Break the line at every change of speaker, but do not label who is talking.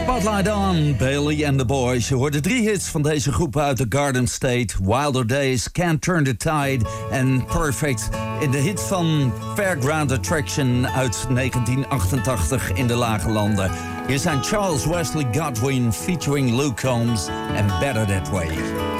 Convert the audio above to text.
Spotlight on, Bailey and the Boys. Je hoorde 3 hits van deze groep uit de Garden State. Wilder Days, Can't Turn the Tide en Perfect. In de hit van Fairground Attraction uit 1988 in de Lage Landen. Hier zijn Charles Wesley Godwin featuring Luke Combs en Better That Way.